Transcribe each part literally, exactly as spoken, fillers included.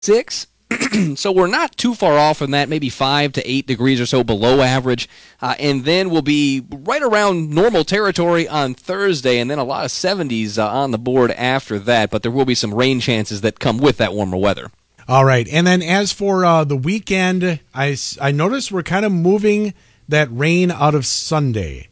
Six. So we're not too far off from that, maybe five to eight degrees or so below average. Uh, and then we'll be right around normal territory on Thursday, and then a lot of seventies uh, on the board after that. But there will be some rain chances that come with that warmer weather. All right. And then as for uh, the weekend, I, I noticed we're kind of moving that rain out of Sunday.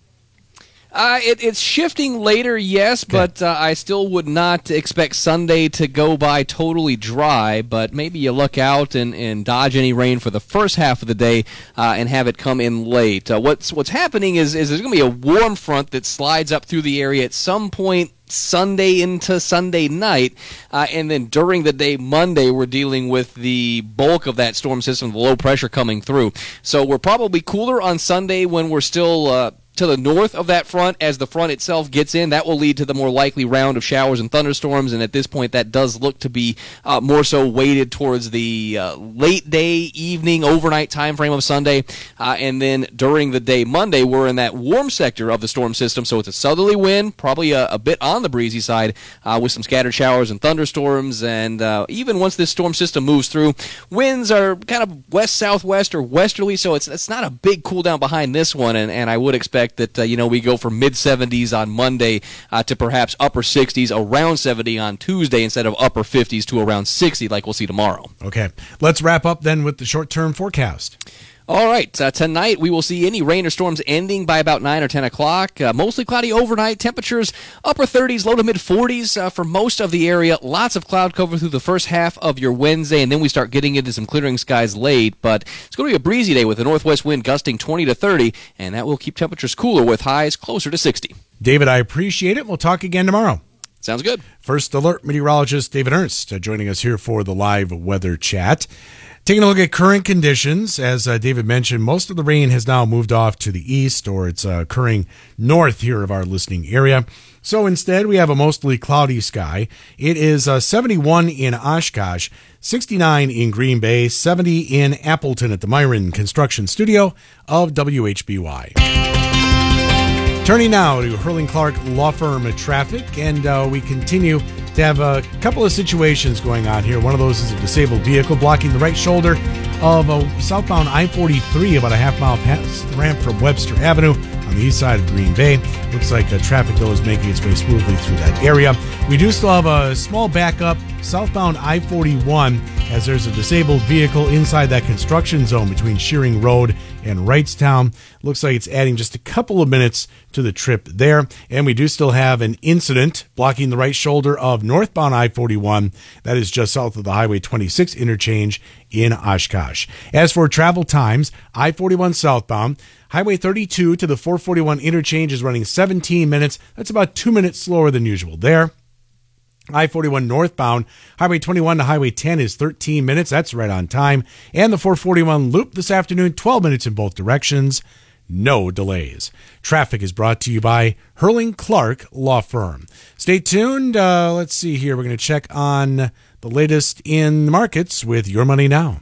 Uh, it, it's shifting later, yes, okay. but uh, I still would not expect Sunday to go by totally dry, but maybe you look out and, and dodge any rain for the first half of the day uh, and have it come in late. Uh, what's what's happening is, is there's going to be a warm front that slides up through the area at some point Sunday into Sunday night, uh, and then during the day Monday we're dealing with the bulk of that storm system, the low pressure coming through. So we're probably cooler on Sunday when we're still uh, to the north of that front. As the front itself gets in, that will lead to the more likely round of showers and thunderstorms, and at this point that does look to be uh, more so weighted towards the uh, late day, evening, overnight time frame of Sunday, uh, and then during the day Monday we're in that warm sector of the storm system, so it's a southerly wind, probably a, a bit on the breezy side uh, with some scattered showers and thunderstorms, and uh, even once this storm system moves through, winds are kind of west-southwest or westerly, so it's, it's not a big cool down behind this one, and, and I would expect that uh, you know we go from mid seventies on Monday uh, to perhaps upper sixties, around seventy on Tuesday instead of upper fifties to around sixty like we'll see tomorrow. Okay, let's wrap up then with the short-term forecast. All right, uh, tonight we will see any rain or storms ending by about nine or ten o'clock. Uh, mostly cloudy overnight. Temperatures upper thirties, low to mid forties uh, for most of the area. Lots of cloud cover through the first half of your Wednesday, and then we start getting into some clearing skies late. But it's going to be a breezy day with a northwest wind gusting twenty to thirty, and that will keep temperatures cooler with highs closer to sixty. David, I appreciate it. We'll talk again tomorrow. Sounds good. First Alert meteorologist David Ernst uh, joining us here for the live weather chat. Taking a look at current conditions, as uh, David mentioned, most of the rain has now moved off to the east, or it's uh, occurring north here of our listening area. So instead, we have a mostly cloudy sky. It is uh, seventy-one in Oshkosh, sixty-nine in Green Bay, seventy in Appleton at the Myron Construction Studio of W H B Y. Turning now to Hurling Clark Law Firm Traffic, and uh, we continue to have a couple of situations going on here. One of those is a disabled vehicle blocking the right shoulder of a southbound I forty-three, about a half mile past the ramp from Webster Avenue on the east side of Green Bay. Looks like uh, traffic, though, is making its way smoothly through that area. We do still have a small backup southbound I forty-one, as there's a disabled vehicle inside that construction zone between Shearing Road and Wrightstown. Looks like it's adding just a couple of minutes to the trip there. And we do still have an incident blocking the right shoulder of northbound I forty-one. That is just south of the Highway twenty-six interchange in Oshkosh. As for travel times, I forty-one southbound, Highway thirty-two to the four forty-one interchange is running seventeen minutes. That's about two minutes slower than usual there. I forty-one northbound, Highway twenty-one to Highway ten is thirteen minutes. That's right on time. And the four forty-one loop this afternoon, twelve minutes in both directions. No delays. Traffic is brought to you by Hurling Clark Law Firm. Stay tuned. Uh, let's see here. We're going to check on the latest in the markets with Your Money Now.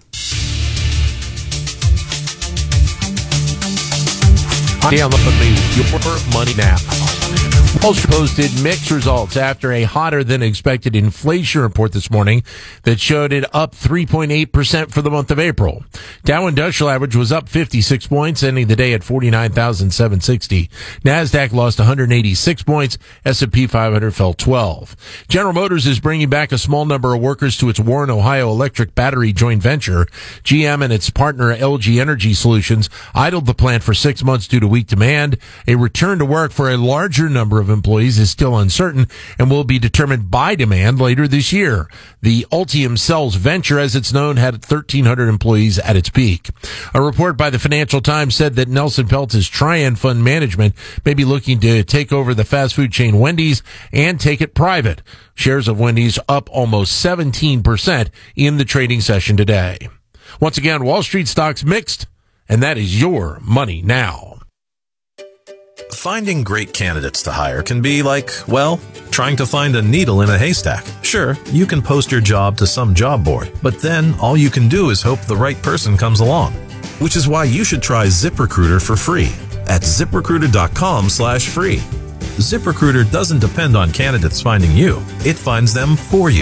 Your Money Now. Wall Street posted mixed results after a hotter than expected inflation report this morning that showed it up three point eight percent for the month of April. Dow Industrial Average was up fifty-six points, ending the day at forty-nine thousand seven hundred sixty. NASDAQ lost one hundred eighty-six points. S and P five hundred fell twelve. General Motors is bringing back a small number of workers to its Warren, Ohio electric battery joint venture. G M and its partner L G Energy Solutions idled the plant for six months due to weak demand. A return to work for a larger number of employees is still uncertain and will be determined by demand later this year. The Ultium Cells venture, as it's known, had thirteen hundred employees at its peak. A report by the Financial Times said that Nelson Peltz's Trian Fund Management may be looking to take over the fast food chain Wendy's and take it private. Shares of Wendy's up almost seventeen percent in the trading session today. Once again, Wall Street stocks mixed, and that is Your Money Now. Finding great candidates to hire can be like, well, trying to find a needle in a haystack. Sure, you can post your job to some job board, but then all you can do is hope the right person comes along. Which is why you should try ZipRecruiter for free at ZipRecruiter.com slash free. ZipRecruiter doesn't depend on candidates finding you. It finds them for you.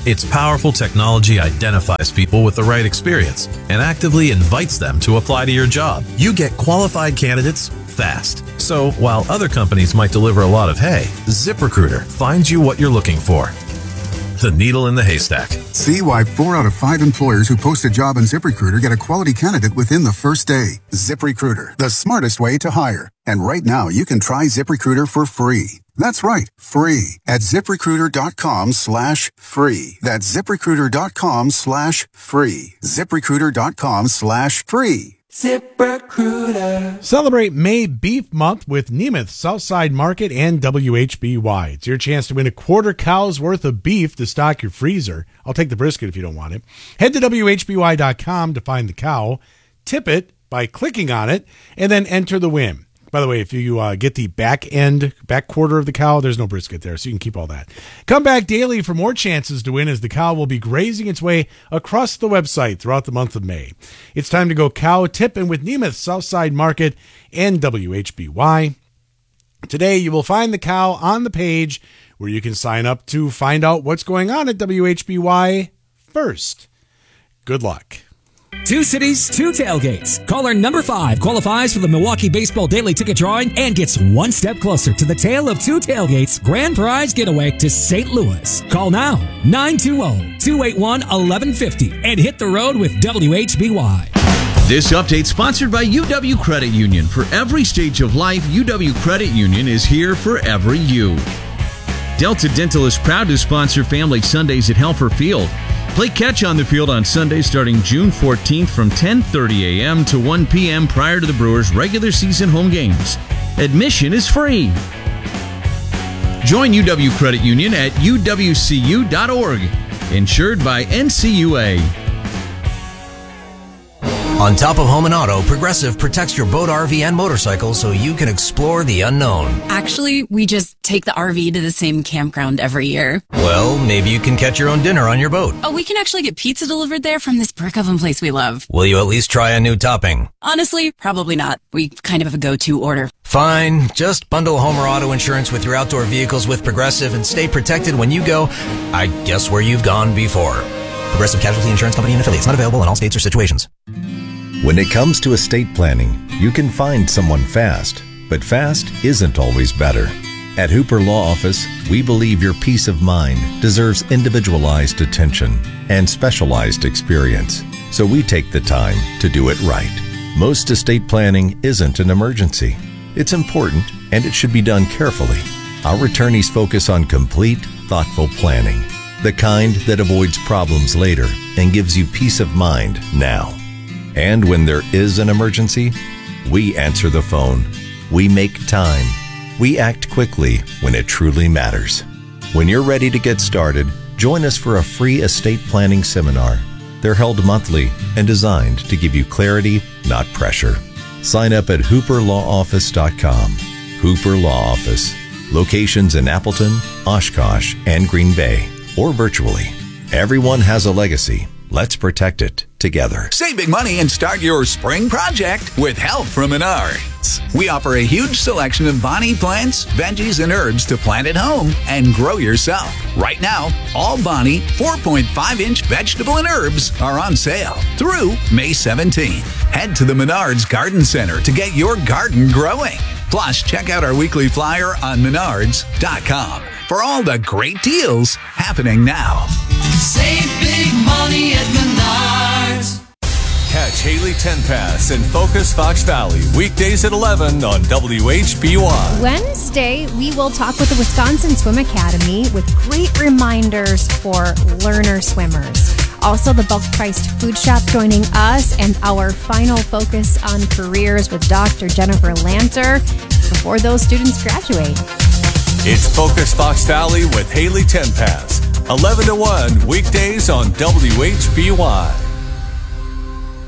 Its powerful technology identifies people with the right experience and actively invites them to apply to your job. You get qualified candidates fast. So while other companies might deliver a lot of hay, ZipRecruiter finds you what you're looking for. The needle in the haystack. See why four out of five employers who post a job on ZipRecruiter get a quality candidate within the first day. ZipRecruiter, the smartest way to hire. And right now, you can try ZipRecruiter for free. That's right, free at ZipRecruiter.com slash free. That's ZipRecruiter.com slash free. ZipRecruiter.com slash free. ZipRecruiter. Celebrate May Beef Month with Nemeth, Southside Market, and W H B Y. It's your chance to win a quarter cow's worth of beef to stock your freezer. I'll take the brisket if you don't want it. Head to W H B Y dot com to find the cow, tip it by clicking on it, and then enter the win. By the way, if you uh, get the back end, back quarter of the cow, there's no brisket there, so you can keep all that. Come back daily for more chances to win as the cow will be grazing its way across the website throughout the month of May. It's time to go cow tipping with Nemeth, Southside Market, and W H B Y. Today, you will find the cow on the page where you can sign up to find out what's going on at W H B Y first. Good luck. Two cities, two tailgates. Caller number five qualifies for the Milwaukee Baseball Daily Ticket Drawing and gets one step closer to the tale of two tailgates grand prize getaway to Saint Louis. Call now, nine two zero, two eight one, one one five zero and hit the road with W H B Y. This update sponsored by U W Credit Union. For every stage of life, U W Credit Union is here for every you. Delta Dental is proud to sponsor Family Sundays at Helfer Field. Play catch on the field on Sunday starting June fourteenth from ten thirty a.m. to one p.m. prior to the Brewers' regular season home games. Admission is free. Join U W Credit Union at U W C U dot org. Insured by N C U A. On top of home and auto, Progressive protects your boat, R V, and motorcycle so you can explore the unknown. Actually, we just take the R V to the same campground every year. Well, maybe you can catch your own dinner on your boat. Oh, we can actually get pizza delivered there from this brick oven place we love. Will you at least try a new topping? Honestly, probably not. We kind of have a go-to order. Fine. Just bundle home or auto insurance with your outdoor vehicles with Progressive and stay protected when you go, I guess, where you've gone before. Progressive Casualty Insurance Company and Affiliates. Not available in all states or situations. When it comes to estate planning, you can find someone fast, but fast isn't always better. At Hooper Law Office, we believe your peace of mind deserves individualized attention and specialized experience, so we take the time to do it right. Most estate planning isn't an emergency. It's important, and it should be done carefully. Our attorneys focus on complete, thoughtful planning, the kind that avoids problems later and gives you peace of mind now. And when there is an emergency, we answer the phone. We make time. We act quickly when it truly matters. When you're ready to get started, join us for a free estate planning seminar. They're held monthly and designed to give you clarity, not pressure. Sign up at hooper law office dot com. Hooper Law Office. Locations in Appleton, Oshkosh, and Green Bay, or virtually. Everyone has a legacy. Let's protect it together. Save big money and start your spring project with help from Menards. We offer a huge selection of Bonnie plants, veggies, and herbs to plant at home and grow yourself. Right now, all Bonnie four point five inch vegetable and herbs are on sale through May seventeenth. Head to the Menards Garden Center to get your garden growing. Plus, check out our weekly flyer on menards dot com for all the great deals happening now. Save big money at Menards. Catch Haley Tenpass and Focus Fox Valley weekdays at eleven on W H B Y. Wednesday, we will talk with the Wisconsin Swim Academy with great reminders for learner swimmers. Also, the bulk-priced food shop joining us and our final focus on careers with Doctor Jennifer Lanter before those students graduate. It's Focus Fox Valley with Haley Tenpass. eleven to one weekdays on W H B Y.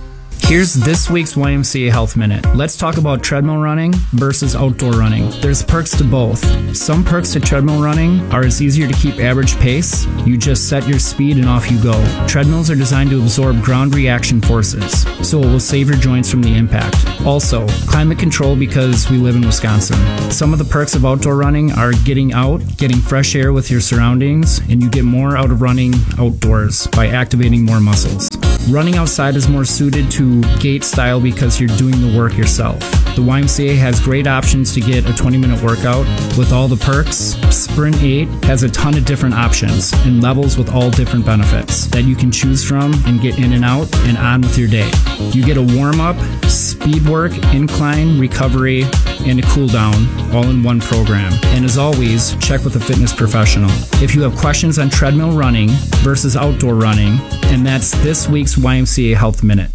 Here's this week's Y M C A Health Minute. Let's talk about treadmill running versus outdoor running. There's perks to both. Some perks to treadmill running are it's easier to keep average pace. You just set your speed and off you go. Treadmills are designed to absorb ground reaction forces, so it will save your joints from the impact. Also, climate control because we live in Wisconsin. Some of the perks of outdoor running are getting out, getting fresh air with your surroundings, and you get more out of running outdoors by activating more muscles. Running outside is more suited to gait style because you're doing the work yourself. The Y M C A has great options to get a twenty-minute workout. With all the perks, Sprint eight has a ton of different options and levels with all different benefits that you can choose from and get in and out and on with your day. You get a warm-up, speed work, incline, recovery, and a cool down all in one program. And as always, check with a fitness professional. If you have questions on treadmill running versus outdoor running, and that's this week's Y M C A Health Minute.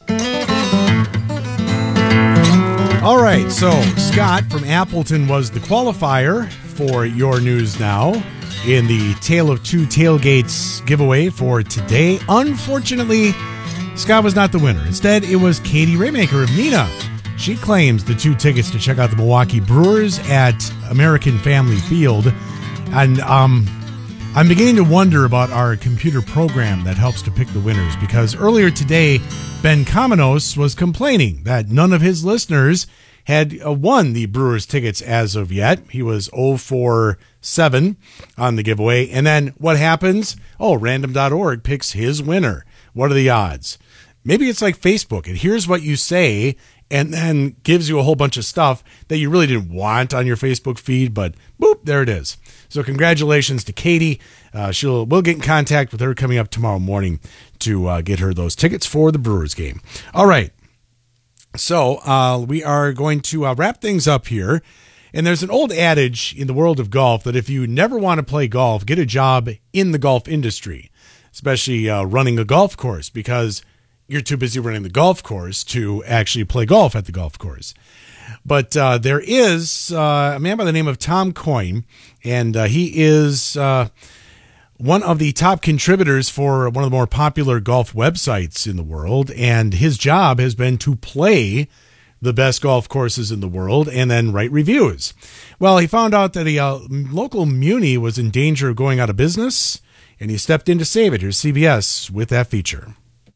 All right, so Scott from Appleton was the qualifier for your news now in the Tale of Two Tailgates giveaway for today. Unfortunately, Scott was not the winner. Instead, it was Katie Raymaker of Neenah. She claims the two tickets to check out the Milwaukee Brewers at American Family Field. And um, I'm beginning to wonder about our computer program that helps to pick the winners, because earlier today, Ben Kamenos was complaining that none of his listeners had uh, won the Brewers tickets as of yet. He was oh for seven on the giveaway. And then what happens? Oh, random dot org picks his winner. What are the odds? Maybe it's like Facebook. It hears what you say and then gives you a whole bunch of stuff that you really didn't want on your Facebook feed, but boop, there it is. So congratulations to Katie. Uh, she'll we'll get in contact with her coming up tomorrow morning to uh, get her those tickets for the Brewers game. All right. So uh, we are going to uh, wrap things up here. And there's an old adage in the world of golf that if you never want to play golf, get a job in the golf industry, especially uh, running a golf course, because you're too busy running the golf course to actually play golf at the golf course. But uh, there is uh, a man by the name of Tom Coyne, and uh, he is uh, one of the top contributors for one of the more popular golf websites in the world. And his job has been to play the best golf courses in the world and then write reviews. Well, he found out that a uh, local muni was in danger of going out of business, and he stepped in to save it. Here's C B S with that feature.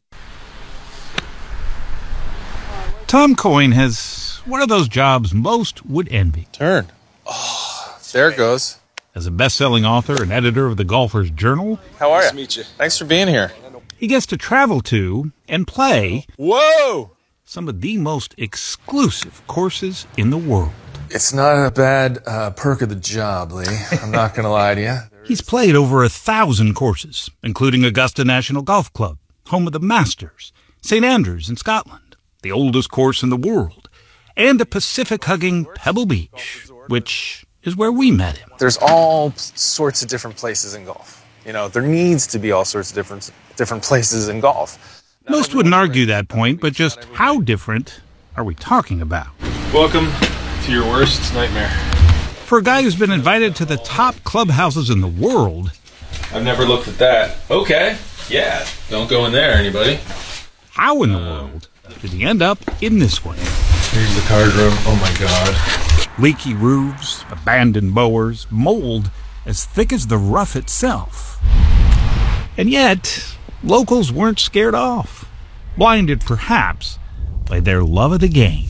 Tom Coyne has one of those jobs most would envy. Turn. Oh, there it goes. As a best-selling author and editor of the Golfer's Journal. How are you? Nice to meet you. Thanks for being here. He gets to travel to and play Whoa! some of the most exclusive courses in the world. It's not a bad uh, perk of the job, Lee. I'm not going to lie to you. He's played over a thousand courses, including Augusta National Golf Club, home of the Masters, Saint Andrews in Scotland, the oldest course in the world, and a Pacific-hugging Pebble Beach, which is where we met him. There's all sorts of different places in golf. You know, there needs to be all sorts of different different places in golf. Most wouldn't argue that point, but just how different are we talking about? Welcome to your worst nightmare. For a guy who's been invited to the top clubhouses in the world... I've never looked at that. Okay, yeah, don't go in there, anybody. How in the world did he end up in this one? Here's the card room. Oh my god. Leaky roofs, abandoned mowers, mold as thick as the rough itself. And yet, locals weren't scared off, blinded perhaps by their love of the game.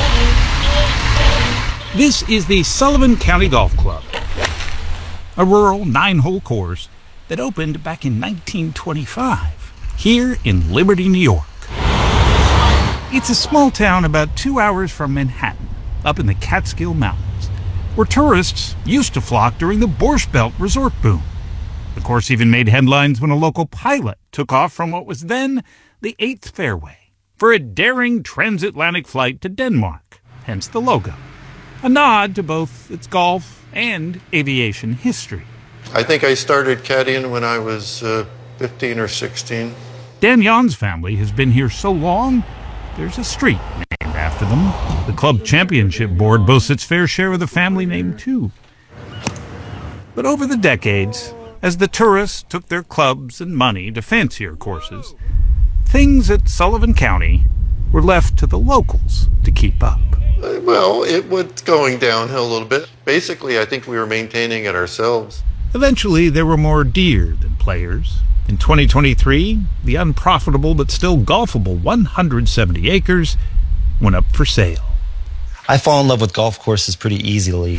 This is the Sullivan County Golf Club, a rural nine-hole course that opened back in nineteen twenty-five here in Liberty, New York. It's a small town about two hours from Manhattan, up in the Catskill Mountains, where tourists used to flock during the Borscht Belt resort boom. The course even made headlines when a local pilot took off from what was then the eighth fairway for a daring transatlantic flight to Denmark, hence the logo, a nod to both its golf and aviation history. I think I started caddying when I was uh, fifteen or sixteen. Dan Jan's family has been here so long, there's a street named after them. The club championship board boasts its fair share of the family name, too. But over the decades, as the tourists took their clubs and money to fancier courses, things at Sullivan County were left to the locals to keep up. Uh, Well, it was going downhill a little bit. Basically, I think we were maintaining it ourselves. Eventually, there were more deer than players. In twenty twenty-three, the unprofitable but still golfable one hundred seventy acres went up for sale. I fall in love with golf courses pretty easily.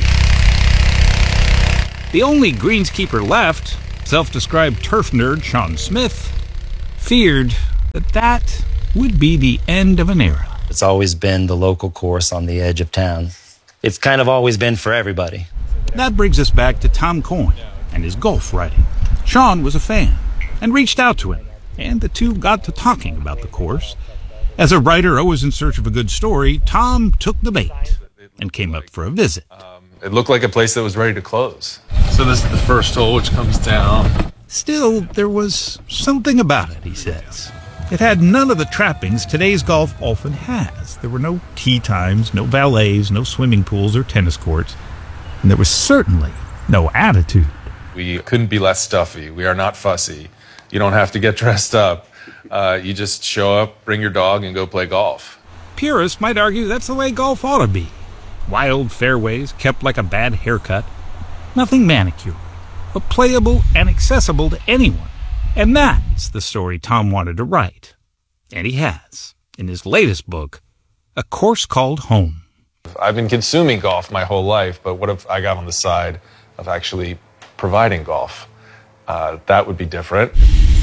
The only greenskeeper left, self-described turf nerd Sean Smith, feared that that would be the end of an era. It's always been the local course on the edge of town. It's kind of always been for everybody. That brings us back to Tom Coyne and his golf writing. Sean was a fan and reached out to him, and the two got to talking about the course. As a writer always in search of a good story, Tom took the bait and came up for a visit. It looked like a place that was ready to close. So this is the first hole, which comes down. Still, there was something about it, he says. It had none of the trappings today's golf often has. There were no tee times, no valets, no swimming pools or tennis courts, and there was certainly no attitude. We couldn't be less stuffy. We are not fussy. You don't have to get dressed up. Uh, you just show up, bring your dog, and go play golf. Purists might argue that's the way golf ought to be. Wild fairways kept like a bad haircut. Nothing manicured, but playable and accessible to anyone. And that's the story Tom wanted to write. And he has, in his latest book, A Course Called Home. I've been consuming golf my whole life, but what if I got on the side of actually providing golf? Uh, that would be different.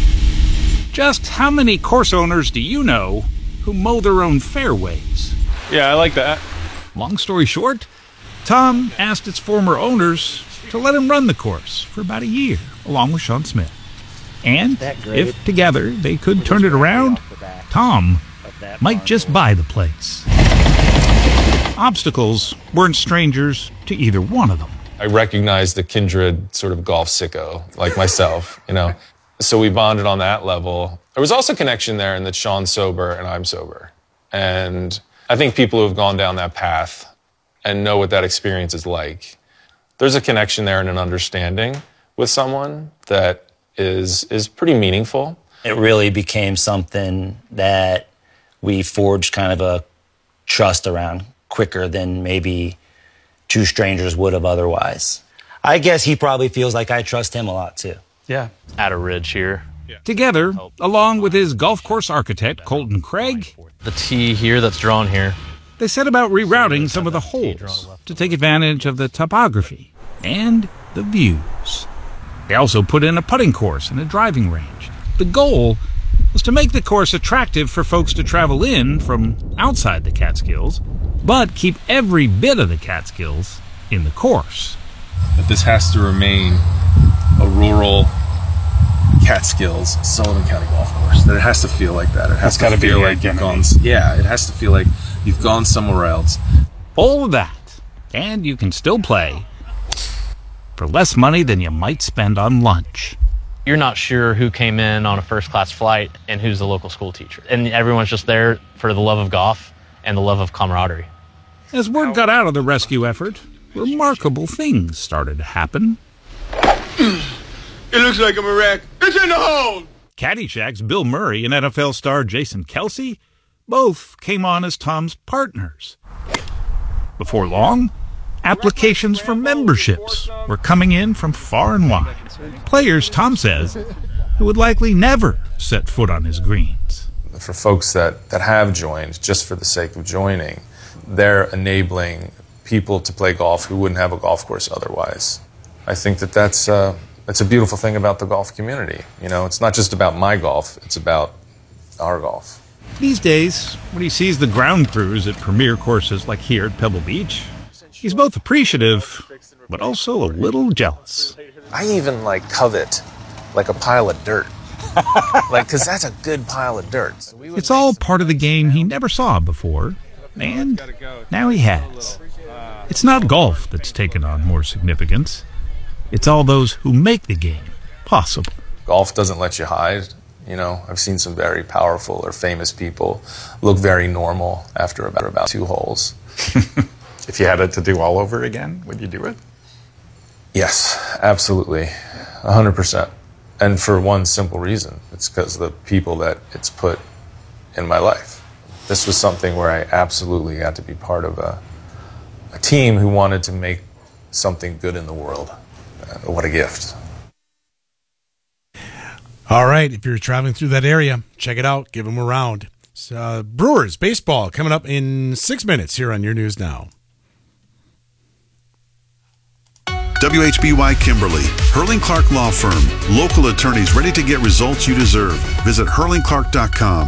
Just how many course owners do you know who mow their own fairways? Yeah, I like that. Long story short, Tom asked its former owners to let him run the course for about a year, along with Sean Smith. And if together they could turn it around, Tom might just buy the place. Obstacles weren't strangers to either one of them. I recognized the kindred sort of golf sicko, like myself, you know. So we bonded on that level. There was also connection there in that Sean's sober and I'm sober. And I think people who have gone down that path and know what that experience is like, there's a connection there and an understanding with someone that is is pretty meaningful. It really became something that we forged kind of a trust around quicker than maybe two strangers would have otherwise. I guess he probably feels like I trust him a lot too. Yeah. At a ridge here. Together, along with his golf course architect, Colton Craig, The tee here that's drawn here. they set about rerouting some of the holes to take advantage of the topography and the views. They also put in a putting course and a driving range. The goal was to make the course attractive for folks to travel in from outside the Catskills, but keep every bit of the Catskills in the course. That this has to remain a rural Catskills Sullivan County golf course. That it has to feel like that. It has It's to gotta be feel the like you've identity. gone. Yeah, it has to feel like you've gone somewhere else. All of that, and you can still play for less money than you might spend on lunch. You're not sure who came in on a first-class flight and who's the local school teacher. And everyone's just there for the love of golf and the love of camaraderie. As word got out of the rescue effort, remarkable things started to happen. It looks like I'm a wreck. It's in the hole! Caddyshack's Bill Murray and N F L star Jason Kelsey both came on as Tom's partners. Before long, applications for memberships were coming in from far and wide. Players, Tom says, who would likely never set foot on his greens. For folks that, that have joined just for the sake of joining, they're enabling people to play golf who wouldn't have a golf course otherwise. I think that that's, uh, that's a beautiful thing about the golf community. You know, it's not just about my golf, it's about our golf. These days, when he sees the ground crews at premier courses like here at Pebble Beach, he's both appreciative, but also a little jealous. I even like covet like a pile of dirt. Like, because that's a good pile of dirt. So we would It's all part of the game he never saw before, and now he has. It's not golf that's taken on more significance. It's all those who make the game possible. Golf doesn't let you hide. You know, I've seen some very powerful or famous people look very normal after about, about two holes. If you had it to do all over again, would you do it? Yes, absolutely. one hundred percent. And for one simple reason. It's because of the people that it's put in my life. This was something where I absolutely got to be part of a, a team who wanted to make something good in the world. Uh, what a gift. All right, if you're traveling through that area, check it out. Give them a round. So, uh, Brewers baseball coming up in six minutes here on Your News Now. W H B Y Kimberly, Hurling Clark Law Firm. Local attorneys ready to get results you deserve. Visit hurling clark dot com.